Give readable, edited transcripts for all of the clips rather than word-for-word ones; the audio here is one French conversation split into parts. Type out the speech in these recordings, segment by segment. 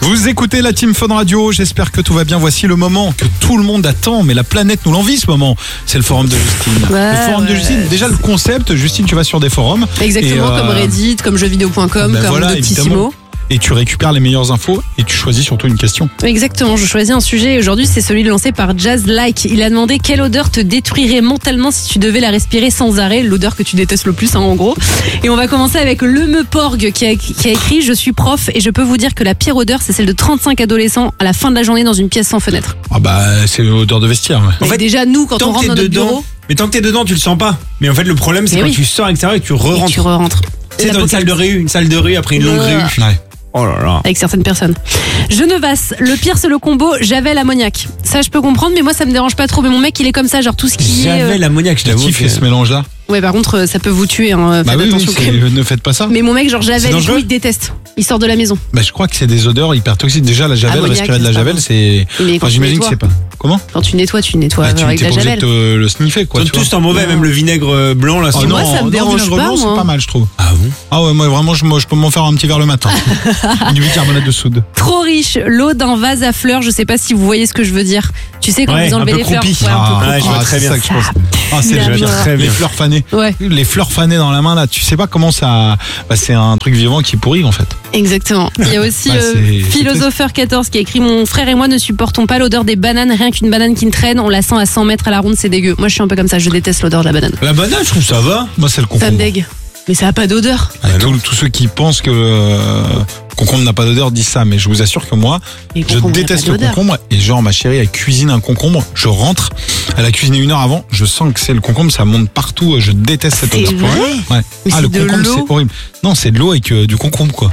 Vous écoutez la Team Fun Radio, j'espère que tout va bien. Voici le moment que tout le monde attend, mais la planète nous l'envie ce moment. C'est le forum de Justine. Le forum de Justine, déjà le concept, Justine, tu vas sur des forums. Exactement, comme Reddit, comme jeuxvideo.com, comme voilà, Doctissimo. Et tu récupères les meilleures infos et tu choisis surtout une question. Exactement, je choisis un sujet et aujourd'hui c'est celui lancé par Jazz Like. Il a demandé quelle odeur te détruirait mentalement si tu devais la respirer sans arrêt, l'odeur que tu détestes le plus en gros. Et on va commencer avec le Meuporg qui a écrit: je suis prof et je peux vous dire que la pire odeur c'est celle de 35 adolescents à la fin de la journée dans une pièce sans fenêtre. Ah bah c'est l'odeur de vestiaire. Ouais. En fait, déjà nous quand on rentre dans notre bureau. Mais tant que t'es dedans tu le sens pas. Mais en fait le problème c'est quand tu sors à l'extérieur et que tu re-rentres. Tu re-rentres. Tu sais dans une salle de rue après une longue réu. Ouais. Oh là là. Avec certaines personnes. Genevasse, le pire c'est le combo Javel ammoniac. Ça je peux comprendre, mais moi ça me dérange pas trop. Mais mon mec il est comme ça, genre tout ce qui est. Javel ammoniac, je t'avoue. Qui fait ce mélange là? Ouais, par contre ça peut vous tuer. Hein. Bah Faites oui, attention. ne faites pas ça. Mais mon mec genre Javel, il déteste. Il sort de la maison. Bah je crois que c'est des odeurs hyper toxiques. Déjà la Javel, ammoniac, respirer de la Javel, c'est. Enfin, j'imagine que c'est pas. Comment? Quand tu nettoies avec la Javel. De le sniffer quoi. Ils sont tous en mauvais, même le vinaigre blanc là. Moi ça me dérange pas. C'est pas mal je trouve. Ah bon? Ah ouais, moi vraiment je peux m'en faire un petit verre le matin. Du bicarbonate de soude. Trop riche, l'eau d'un vase à fleurs, je sais pas si vous voyez ce que je veux dire. Tu sais quand vous enlevez les fleurs. Je vois très bien. C'est ça que je pense. Ah c'est les fleurs fanées. Ouais. Les fleurs fanées dans la main là, tu sais pas comment ça. Bah, c'est un truc vivant qui pourrit en fait. Exactement. Il y a aussi Philosopheur 14 qui a écrit: mon frère et moi ne supportons pas l'odeur des bananes, rien qu'une banane qui traîne, on la sent à 100 mètres à la ronde, c'est dégueu. Moi je suis un peu comme ça, je déteste l'odeur de la banane. La banane, je trouve ça va. Moi c'est le concombre. Ça me dégue. Mais ça a pas d'odeur. Tous ceux qui pensent que concombre n'a pas d'odeur disent ça, mais je vous assure que moi, je déteste le concombre. Et genre ma chérie elle cuisine un concombre, je rentre, elle a cuisiné 1 heure avant, je sens que c'est le concombre, ça monte partout, je déteste cette odeur. Ouais. Mais le concombre c'est horrible. Non, c'est de l'eau avec du concombre quoi.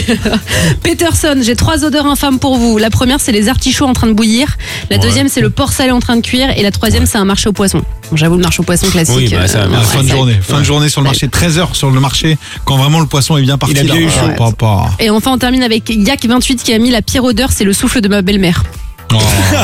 Peterson, j'ai 3 odeurs infâmes pour vous. La première c'est les artichauts en train de bouillir, la deuxième c'est le porc salé en train de cuire et la troisième c'est un marché aux poissons. Bon, j'avoue le marché aux poissons classique. Oui, bah, fin de journée sur le marché, 13h sur le marché quand vraiment le poisson est bien parti. Il a bien eu chaud. Et enfin on termine avec Yak28 qui a mis: la pire odeur c'est le souffle de ma belle-mère. Oh,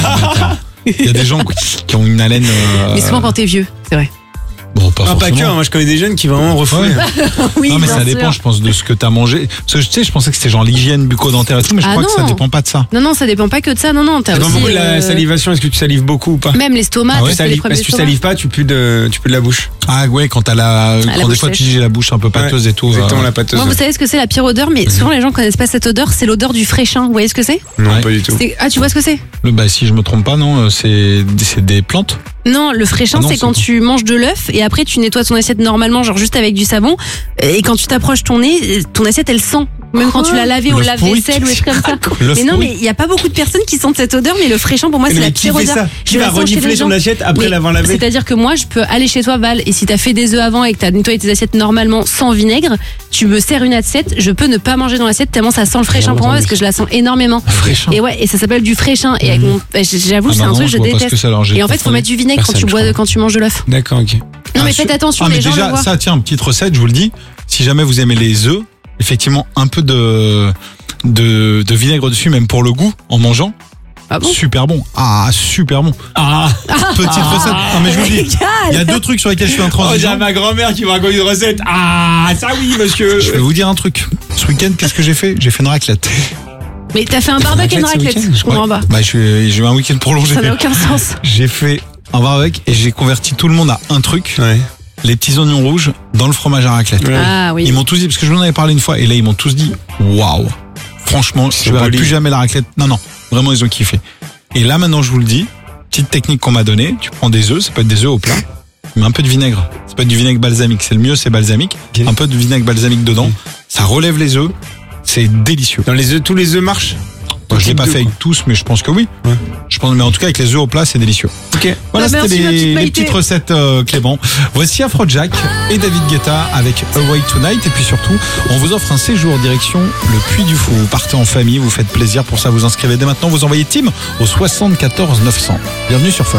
il y a des gens qui ont une haleine. Mais souvent quand t'es vieux, c'est vrai. Bon, pas que, moi je connais des jeunes qui vraiment refouler. Oui, non mais bien ça sûr. dépend je pense de ce que t'as mangé. Parce que tu sais, je pensais que c'était genre l'hygiène bucco-dentaire et tout, mais je crois que ça dépend pas de ça. Non, ça dépend pas que de ça, non, t'as Ça dépend aussi, beaucoup de la salivation, est-ce que tu salives beaucoup ou pas? Même l'estomac, Ah ouais, t'as des problèmes parce que tu d'estomac. salives pas, tu pues de la bouche. Ah ouais, quand t'as quand des fois tu dis j'ai la bouche un peu pâteuse et tout. Exactement, la pâteuse. Moi, vous savez ce que c'est la pire odeur, mais souvent les gens connaissent pas cette odeur, c'est l'odeur du fraîchin. Vous voyez ce que c'est? Non, pas du tout. Ah, tu vois ce que c'est? Bah si je me trompe pas, non, c'est des plantes. Non, le fraîchin, c'est quand tu manges de l'œuf et après tu nettoies ton assiette normalement, genre juste avec du savon. Et quand tu t'approches ton nez, ton assiette elle sent. Même quand tu l'as lavé au lave-vaisselle ou des trucs comme ça. Mais non, mais il y a pas beaucoup de personnes qui sentent cette odeur, mais le fraîchant pour moi c'est la pire odeur. Tu vas renifler son assiette après l'avoir lavé. C'est-à-dire que moi je peux aller chez toi Val et si t'as fait des œufs avant et que t'as nettoyé tes assiettes normalement sans vinaigre, tu me sers une assiette, je peux ne pas manger dans l'assiette tellement ça sent le fraîchant pour moi parce que je la sens énormément. Fraîchant. Et ouais, et ça s'appelle du fraîchant et j'avoue c'est un truc que je déteste. Et en fait faut mettre du vinaigre quand tu manges de l'œuf. D'accord, ok. Non mais faites attention, les gens le voient. Ça tiens, petite recette, je vous le dis, si jamais vous aimez les œufs, effectivement un peu de vinaigre dessus, même pour le goût, en mangeant. Ah bon? Super bon. Ah, super bon. Petite recette. Non, mais je vous dis, il y a 2 trucs sur lesquels je suis intransigeant. J'ai ma grand-mère qui me raconte une recette. Ah, ça oui, monsieur. Je vais vous dire un truc. Ce week-end, qu'est-ce que j'ai fait? J'ai fait une raclette. Mais t'as fait un barbecue et une raclette, je comprends pas. Bah, j'ai eu un week-end prolongé. Ça n'a aucun sens. J'ai fait un barbecue et j'ai converti tout le monde à un truc. Ouais. Les petits oignons rouges dans le fromage à raclette. Ouais. Ah oui. Ils m'ont tous dit, parce que je vous en avais parlé une fois, et là ils m'ont tous dit, waouh, franchement, je verrai plus jamais la raclette. Non, vraiment ils ont kiffé. Et là maintenant je vous le dis, petite technique qu'on m'a donnée, tu prends des œufs, ça peut être des œufs au plat, mais un peu de vinaigre. Ça peut être du vinaigre balsamique, c'est le mieux, c'est balsamique. Okay. Un peu de vinaigre balsamique dedans, ça relève les œufs, c'est délicieux. Dans les œufs, tous les œufs marchent? Je l'ai pas fait avec tous, mais je pense que oui. Ouais. Je pense, mais en tout cas avec les œufs au plat, c'est délicieux. Ok. Voilà, c'était les petites recettes Clément. Voici Afrojack et David Guetta avec Away Tonight. Et puis surtout, on vous offre un séjour direction le Puy du Fou. Vous partez en famille, vous faites plaisir. Pour ça, vous inscrivez dès maintenant. Vous envoyez Team au 74 900. Bienvenue sur Fun.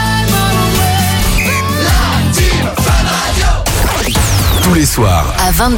Tous les soirs à 22h.